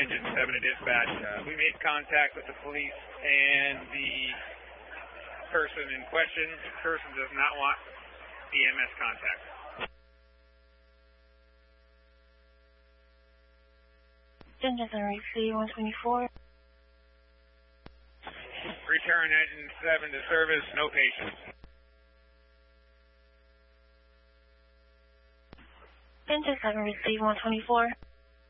Engine 7 to dispatch. We made contact with the police and the person in question. The person does not want EMS contact. Engine 7 receive 124. Return Engine 7 to service, no patients. Engine 7 receive 124.